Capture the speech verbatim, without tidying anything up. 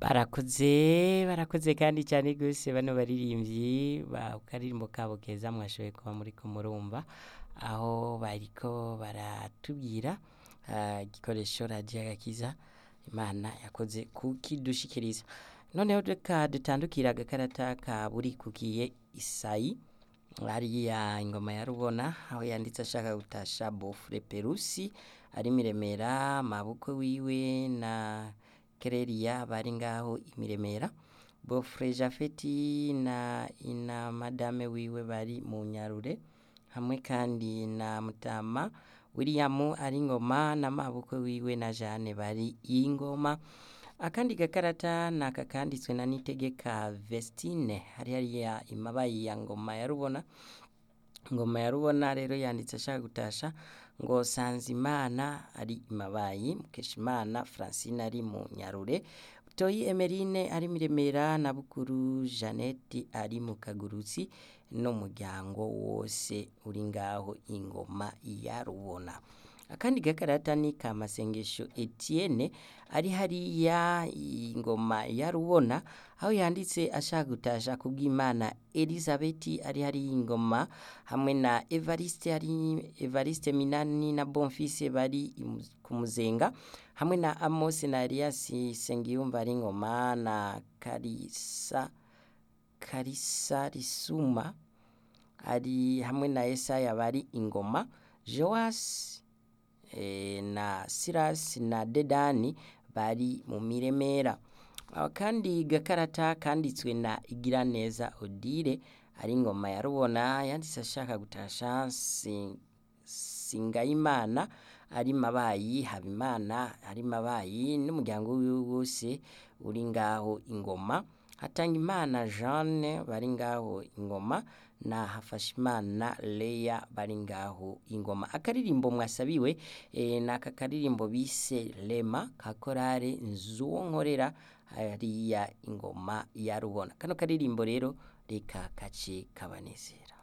Barakoze barakoze kandi cyane gose bano baririmbyi ba karirimbo kabo keza mwashoboye kuba muriko murumva aho bariko baratubwira ah, igikoresho radiyo agakiza Imana yakoze kukidushikiriza. Noneho reka dutandukira agakarata ka Burikukiye Isayi hariya ingoma ya Rubona aho yanditse ashaka gutasha Bofre Perusi ari Miremera mabukwe wiwe na Kereria bari ngaho imiremera. Bofre Jafeti na ina madame wiwe bari mu Nyarure hamwe kandi na Mutama William ari ngoma na mabukwe wiwe na Jane bari ingoma. Akandi gakarata nakakanditswe na Nitegeka Vestine hari hariya imabayi ya ngoma ya Rubona. Ngoma ya Rubona rero yanditse ashaka gutasha ngo Sanzimana ari imabayi, Mukeshimana Francine ari mu Nyarure, Toyi Emeline ari Miremera na Bukuru Jeannette ari mu Kagurutsi n'umuryango wose uri ngaho ingoma ya Rubona. Akandi gakarata ni ka Masengesho Etienne ari hariya ingoma ya Rubona aho yanditse ashaka gutasha kubw'Imana Elizabeth ari hari ingoma hamwe na Evariste ari Evariste Minani na Bonfils bari imu- kumuzenga hamwe na Amos na Elias Sengiyumva ari ingoma na Karisa Karisa Risuma ari hamwe na Yesaya bari ingoma, Joas eh, na Silas na Dedani bari mu Miremera. Aho kandi gakarata kanditswe na Igiraneza Odile ari ingoma ya Rubona yanditse ashaka gutasha Sing- Singayimana ari Mabayi, Habimana ari Mabayi n'umuryango wiwe wose uri ngaho ingoma, Hatangimana Jeanne bari ngaho ingoma na Hafashimana Leya bari ngaho ingoma. Akaririmbo mwasabiwe e, naka karirimbo bise Lema ka korale Nzuwonkorera hariya ingoma ya Rubona. Kano karirimbo rero reka kace kabanezera.